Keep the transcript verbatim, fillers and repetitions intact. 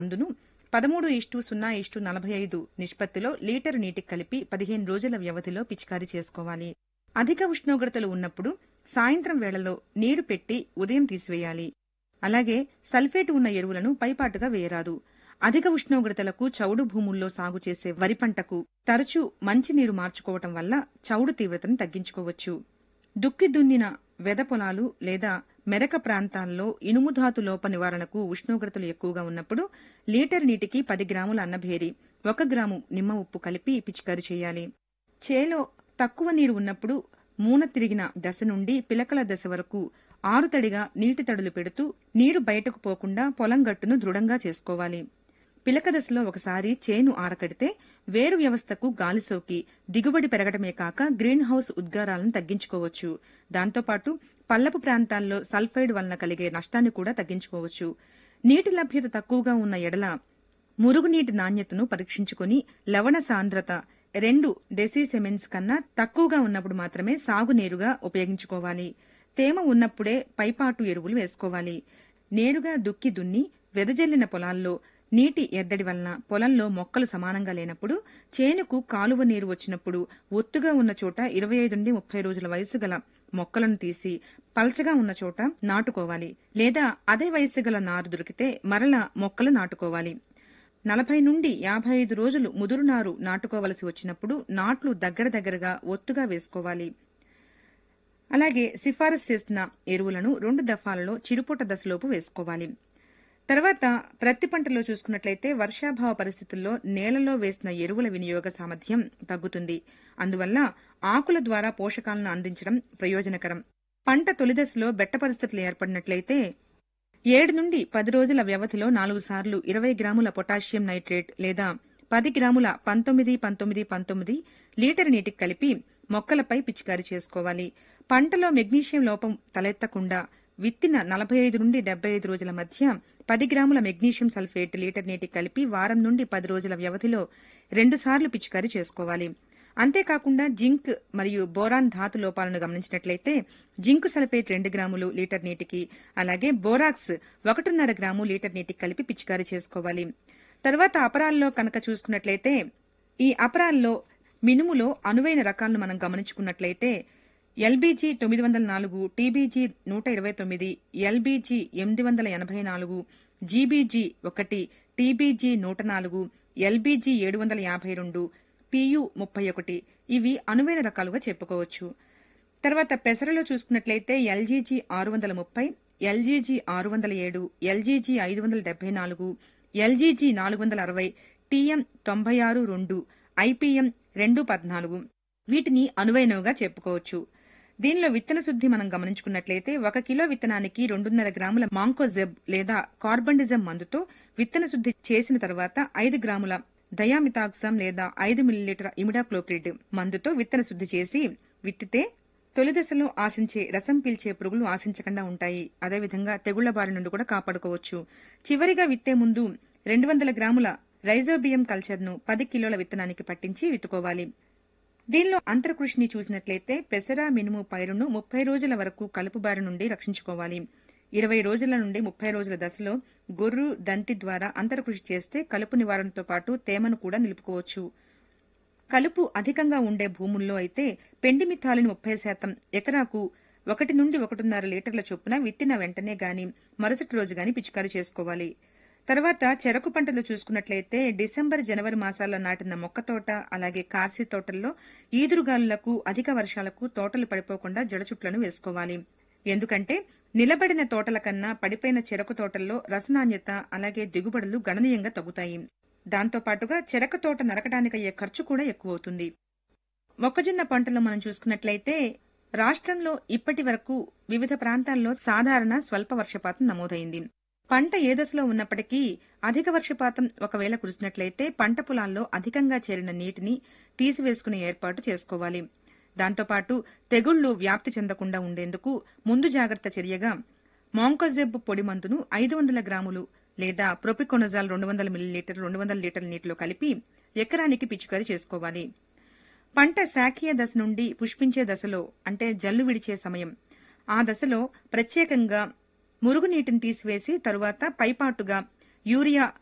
మందును పదమూడు ఇష్టు సున్నా ఇష్టు నలభై ఐదు నిష్పత్తిలో లీటరు నీటికి కలిపి పదిహేను రోజుల వ్యవధిలో పిచికారీ చేసుకోవాలి. అధిక ఉష్ణోగ్రతలు ఉన్నప్పుడు సాయంత్రం వేళలో నీరు పెట్టి ఉదయం తీసివేయాలి. అలాగే సల్ఫేట్ ఉన్న ఎరువులను పైపాటుగా వేయరాదు. అధిక ఉష్ణోగ్రతలకు చౌడు భూముల్లో సాగు చేసే వరి పంటకు తరచూ మంచినీరు మార్చుకోవటం వల్ల చౌడు తీవ్రతను తగ్గించుకోవచ్చు. దుక్కి దున్నిన వెద పొలాలు లేదా మెరక ప్రాంతాల్లో ఇనుముధాతు లోప నివారణకు ఉష్ణోగ్రతలు ఎక్కువగా ఉన్నప్పుడు లీటర్ నీటికి పది గ్రాముల అన్నభేరి, ఒక గ్రాము నిమ్మ ఉప్పు కలిపి పిచికారీ చేయాలి. చేలో తక్కువ నీరు ఉన్నప్పుడు మూన తిరిగిన దశ నుండి పిలకల దశ వరకు ఆరుతడిగా నీటి తడులు పెడుతూ నీరు బయటకు పోకుండా పొలం గట్టును దృఢంగా చేసుకోవాలి. పిలక దశలో ఒకసారి చేను ఆరకడితే వేరు వ్యవస్థకు గాలి సోకి దిగుబడి పెరగడమే కాక గ్రీన్ హౌస్ ఉద్గారాలను తగ్గించుకోవచ్చు. దాంతోపాటు పల్లపు ప్రాంతాల్లో సల్ఫైడ్ వలన కలిగే నష్టాన్ని కూడా తగ్గించుకోవచ్చు. నీటి లభ్యత తక్కువగా ఉన్న ఎడల మురుగునీటి నాణ్యతను పరీక్షించుకుని లవణ సాంద్రత రెండు డెసిసెమెన్స్ కన్నా తక్కువగా ఉన్నప్పుడు మాత్రమే సాగునీరుగా ఉపయోగించుకోవాలి. తేమ ఉన్నప్పుడే పైపాటు ఎరువులు వేసుకోవాలి. నేరుగా దుక్కి దున్ని వెదజల్లిన పొలాల్లో నీటి ఎద్దడి వలన పొలంలో మొక్కలు సమానంగా లేనప్పుడు, చేనుకు కాలువ నీరు వచ్చినప్పుడు ఒత్తుగా ఉన్న చోట ఇరవై ఐదు నుండి ముప్పై రోజుల వయసు గల మొక్కలను తీసి పల్చగా ఉన్న చోట నాటుకోవాలి. లేదా అదే వయసు గల నారు దొరికితే మరల మొక్కలు నాటుకోవాలి. నలభై నుండి యాభై ఐదు రోజులు ముదురు నారు నాటుకోవలసి వచ్చినప్పుడు నాట్లు దగ్గర దగ్గరగా ఒత్తుగా వేసుకోవాలి. అలాగే సిఫారసు చేసిన ఎరువులను రెండు దఫాలలో చిరుపూట దశలోపు వేసుకోవాలి. తర్వాత ప్రతి పంటలో చూసుకున్నట్లయితే వర్షాభావ పరిస్థితుల్లో నేలలో వేసిన ఎరువుల వినియోగ సామర్థ్యం తగ్గుతుంది. అందువల్ల ఆకుల ద్వారా పోషకాలను అందించడం ప్రయోజనకరం. పంట తొలిదశలో బెట్ట పరిస్థితులు ఏర్పడినట్లయితే ఏడు నుండి పది రోజుల వ్యవధిలో నాలుగు సార్లు ఇరవై గ్రాముల పొటాషియం నైట్రేట్ లేదా పది గ్రాముల పంతొమ్మిది పంతొమ్మిది పంతొమ్మిది లీటర్ నీటికి కలిపి మొక్కలపై పిచికారీ చేసుకోవాలి. పంటలో మెగ్నీషియం లోపం తలెత్తకుండా విత్తిన నలభై ఐదు నుండి డెబ్బై ఐదు రోజుల మధ్య పది గ్రాముల మెగ్నీషియం సల్ఫేట్ లీటర్ నీటికి కలిపి వారం నుండి పది రోజుల వ్యవధిలో రెండుసార్లు పిచికారీ చేసుకోవాలి. అంతేకాకుండా జింక్ మరియు బోరాన్ ధాతు లోపాలను గమనించినట్లయితే జింక్ సల్ఫేట్ రెండు గ్రాములు లీటర్ నీటికి, అలాగే బోరాక్స్ ఒకటిన్నర గ్రాము లీటర్ నీటికి కలిపి పిచికారీ చేసుకోవాలి. తర్వాత అపరాల్లో కనుక చూసుకున్నట్లయితే ఈ అపరాల్లో మినుములో అనువైన రకాలను మనం గమనించుకున్నట్లయితే ఎల్బీజీ తొమ్మిది వందల నాలుగు, టీబీజీ నూట ఇరవై తొమ్మిది, ఎల్బీజీ ఎనిమిది వందల ఎనభై నాలుగు, జీబీజీ ఒకటి, టీబీజీ నూట నాలుగు, ఎల్బీజీ ఏడు వందల యాభై రెండు, పియు ముప్పై ఒకటి ఇవి అనువైన రకాలుగా చెప్పుకోవచ్చు. తర్వాత పెసరలో చూసుకున్నట్లయితే ఎల్జీజీ ఆరు వందల ముప్పై, ఎల్జీజీ ఆరు వందల ఏడు, ఎల్జీజీ ఐదు వందల డెబ్బై నాలుగు, ఎల్జీజీ నాలుగు వందల అరవై, టీఎం తొంభై ఆరు రెండు, ఐపీఎం రెండు పద్నాలుగు వీటిని అనువైనవిగా చెప్పుకోవచ్చు. దీనిలో విత్తన శుద్ధి మనం గమనించుకున్నట్లయితే ఒక కిలో విత్తనానికి రెండున్నర గ్రాముల మాంకోజెబ్ లేదా కార్బండిజం మందుతో విత్తన శుద్ధి చేసిన తర్వాత ఐదు గ్రాముల డయామిథాక్సమ్ లేదా ఐదు మిల్లీలీటర్ ఇమిడాక్లోప్రిడ్ మందుతో విత్తన శుద్ధి చేసి విత్తితే తొలి దశలో ఆశించే రసం పీల్చే పురుగులు ఆశించకుండా ఉంటాయి. అదేవిధంగా తెగుళ్ల బారి నుండి కూడా కాపాడుకోవచ్చు. చివరిగా విత్తే ముందు రెండు వందల గ్రాముల రైజోబియం కల్చర్ను పది కిలోల విత్తనానికి పట్టించి విత్తుకోవాలి. దీనిలో అంతర్కృషిని చూసినట్లయితే పెసర మినుము పైరును ముప్పై రోజుల వరకు కలుపు బారి నుండి రక్షించుకోవాలి. ఇరవై రోజుల నుండి ముప్పై రోజుల దశలో గొర్రు దంతి ద్వారా అంతర్కృషి చేస్తే కలుపు నివారణతో పాటు తేమను కూడా నిలుపుకోవచ్చు. కలుపు అధికంగా ఉండే భూముల్లో అయితే పెండి మిథాలిన్ ముప్పై శాతం ఎకరాకు ఒకటి నుండి ఒకటిన్నర లీటర్ల చొప్పున విత్తిన వెంటనే గాని మరుసటి రోజు గాని పిచికారీ చేసుకోవాలి. తర్వాత చెరకు పంటలు చూసుకున్నట్లయితే డిసెంబర్ జనవరి మాసాల్లో నాటిన మొక్క తోట, అలాగే కార్సి తోటల్లో ఈదురుగాలులకు అధిక వర్షాలకు తోటలు పడిపోకుండా జడచుట్లను వేసుకోవాలి. ఎందుకంటే నిలబడిన తోటల కన్నా పడిపోయిన చెరకు తోటల్లో రసనాణ్యత అలాగే దిగుబడులు గణనీయంగా తగ్గుతాయి. దాంతోపాటుగా చెరకు తోట నరకడానికయ్యే ఖర్చు కూడా ఎక్కువవుతుంది. మొక్కజొన్న పంటలో మనం చూసుకున్నట్లయితే రాష్ట్రంలో ఇప్పటి వరకు వివిధ ప్రాంతాల్లో సాధారణ స్వల్ప వర్షపాతం నమోదైంది. పంట ఏ దశలో ఉన్నప్పటికీ అధిక వర్షపాతం ఒకవేళ కురిసినట్లయితే పంట పొలాల్లో అధికంగా చేరిన నీటిని తీసివేసుకునే ఏర్పాటు చేసుకోవాలి. దాంతోపాటు తెగుళ్లు వ్యాప్తి చెందకుండా ఉండేందుకు ముందు జాగ్రత్త చర్యగా మాంకోజెబ్ పొడి మందును ఐదు వందల గ్రాములు లేదా ప్రొపికొనజాల్ రెండు వందల మిల్లీలీటర్ రెండు వందల లీటర్ల నీటిలో కలిపి ఎకరానికి పిచికారీ చేసుకోవాలి. పంట శాఖీయ దశ నుండి పుష్పించే దశలో అంటే జల్లు విడిచే సమయం ఆ దశలో ప్రత్యేకంగా మురుగునీటిని తీసివేసి తరువాత పైపాటుగా యూరియా